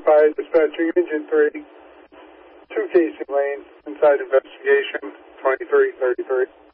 5, dispatching engine 3, 2 Casey Lane, inside investigation, 2333.